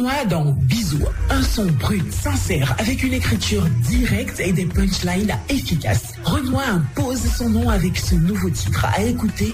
Renoir dans Bisous, un son brut, sincère, avec une écriture directe et des punchlines efficaces. Renoir impose son nom avec ce nouveau titre à écouter